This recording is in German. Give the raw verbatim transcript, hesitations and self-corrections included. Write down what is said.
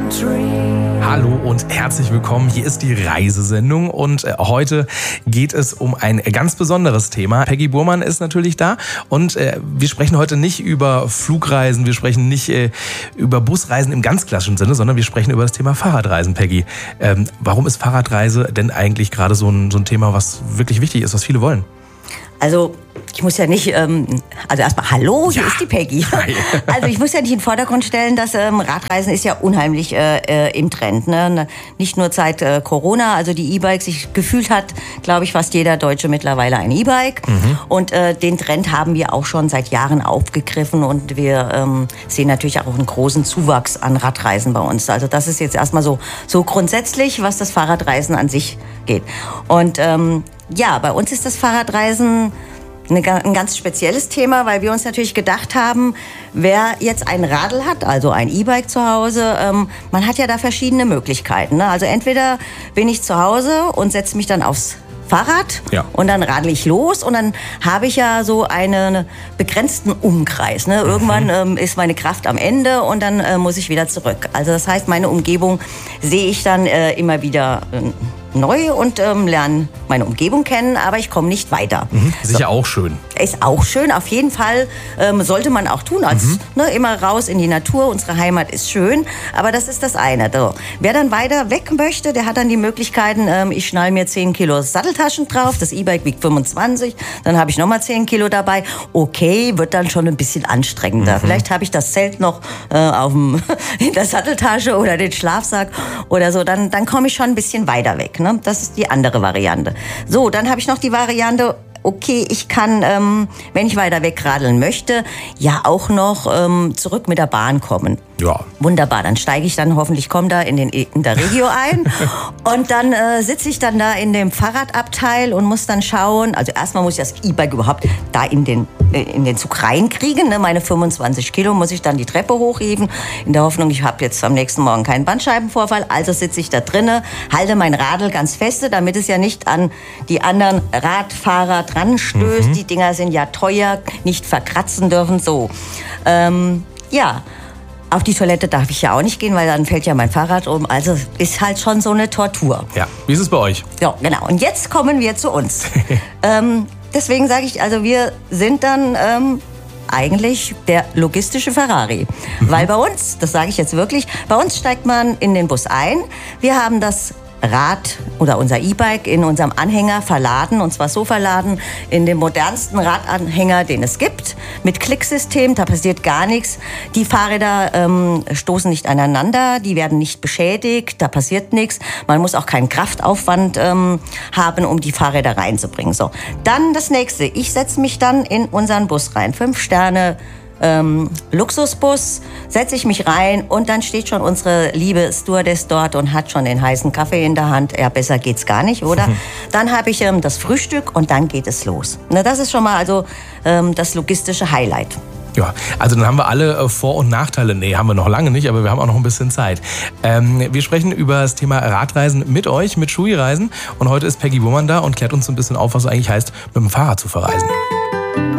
Hallo und herzlich willkommen. Hier ist die Reisesendung und äh, heute geht es um ein ganz besonderes Thema. Peggy Burmann ist natürlich da und äh, wir sprechen heute nicht über Flugreisen, wir sprechen nicht äh, über Busreisen im ganz klassischen Sinne, sondern wir sprechen über das Thema Fahrradreisen, Peggy. Ähm, warum ist Fahrradreise denn eigentlich gerade so ein, so ein Thema, was wirklich wichtig ist, was viele wollen? Also ich muss ja nicht, ähm, also erstmal, hallo, hier Ja. ist die Peggy. Hi. Also ich muss ja nicht in den Vordergrund stellen, dass ähm, Radreisen ist ja unheimlich äh, äh, im Trend. Ne? Nicht nur seit äh, Corona, also die E-Bikes, ich gefühlt hat, glaube ich, fast jeder Deutsche mittlerweile ein E-Bike. Mhm. Und äh, den Trend haben wir auch schon seit Jahren aufgegriffen und wir ähm, sehen natürlich auch einen großen Zuwachs an Radreisen bei uns. Also das ist jetzt erstmal so, so grundsätzlich, was das Fahrradreisen an sich geht. Und ähm, ja, bei uns ist das Fahrradreisen eine, ein ganz spezielles Thema, weil wir uns natürlich gedacht haben, wer jetzt ein Radl hat, also ein E-Bike zu Hause, ähm, man hat ja da verschiedene Möglichkeiten. Ne? Also entweder bin ich zu Hause und setze mich dann aufs Fahrrad Ja. und dann radle ich los und dann habe ich ja so einen begrenzten Umkreis. Ne? Irgendwann Mhm. ähm, ist meine Kraft am Ende und dann äh, muss ich wieder zurück. Also das heißt, meine Umgebung sehe ich dann äh, immer wieder äh, neu und ähm, lerne meine Umgebung kennen, aber ich komme nicht weiter. Mhm. Sicher So. auch schön. Ist auch schön, auf jeden Fall ähm, sollte man auch tun, als Mhm. ne, immer raus in die Natur. Unsere Heimat ist schön, aber das ist das eine. So. Wer dann weiter weg möchte, der hat dann die Möglichkeiten, ähm, ich schnall mir zehn Kilo Satteltaschen drauf, das E-Bike wiegt fünfundzwanzig, dann habe ich nochmal zehn Kilo dabei. Okay, wird dann schon ein bisschen anstrengender. Mhm. Vielleicht habe ich das Zelt noch äh, auf dem, in der Satteltasche oder den Schlafsack oder so, dann, dann komme ich schon ein bisschen weiter weg. Ne? Das ist die andere Variante. So, dann habe ich noch die Variante, okay, ich kann, ähm, wenn ich weiter wegradeln möchte, ja auch noch ähm, zurück mit der Bahn kommen. Ja. Wunderbar, dann steige ich dann hoffentlich, komme da in, den, in der Regio ein und dann äh, sitze ich dann da in dem Fahrradabteil und muss dann schauen, also erstmal muss ich das E-Bike überhaupt da in den, äh, in den Zug reinkriegen, ne? Meine fünfundzwanzig Kilo muss ich dann die Treppe hochheben, in der Hoffnung, ich habe jetzt am nächsten Morgen keinen Bandscheibenvorfall, also sitze ich da drinne, halte mein Radl ganz feste, damit es ja nicht an die anderen Radfahrer dran stößt, mhm. Die Dinger sind ja teuer, nicht verkratzen dürfen, so. Ähm, ja, auf die Toilette darf ich ja auch nicht gehen, weil dann fällt ja mein Fahrrad um. Also ist halt schon so eine Tortur. Ja. Wie ist es bei euch? Ja, genau. Und jetzt kommen wir zu uns. ähm, deswegen sage ich, also wir sind dann ähm, eigentlich der logistische Ferrari. Mhm. Weil bei uns, das sage ich jetzt wirklich, bei uns steigt man in den Bus ein. Wir haben das Rad oder unser E-Bike in unserem Anhänger verladen, und zwar so verladen in dem modernsten Radanhänger, den es gibt, mit Klicksystem, da passiert gar nichts. Die Fahrräder ähm, stoßen nicht aneinander, die werden nicht beschädigt, da passiert nichts. Man muss auch keinen Kraftaufwand ähm, haben, um die Fahrräder reinzubringen. So, dann das nächste, ich setze mich dann in unseren Bus rein, fünf Sterne Ähm, Luxusbus, setze ich mich rein und dann steht schon unsere liebe Stewardess dort und hat schon den heißen Kaffee in der Hand. Ja, besser geht's gar nicht, oder? Mhm. Dann habe ich ähm, das Frühstück und dann geht es los. Na, das ist schon mal also ähm, das logistische Highlight. Ja, also dann haben wir alle äh, Vor- und Nachteile. Nee, haben wir noch lange nicht, aber wir haben auch noch ein bisschen Zeit. Ähm, wir sprechen über das Thema Radreisen mit euch, mit Schuireisen. Und heute ist Peggy Burmann da und klärt uns so ein bisschen auf, was es eigentlich heißt, mit dem Fahrrad zu verreisen.